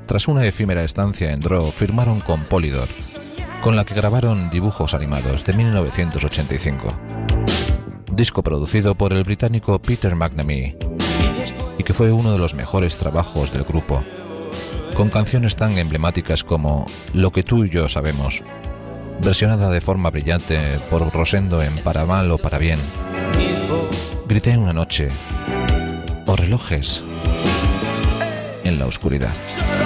Tras una efímera estancia en Draw, firmaron con Polydor, con la que grabaron Dibujos Animados de 1985. Disco producido por el británico Peter McNamee y que fue uno de los mejores trabajos del grupo, con canciones tan emblemáticas como Lo que tú y yo sabemos, versionada de forma brillante por Rosendo en Para mal o para bien, Grité una noche, o Relojes en la oscuridad.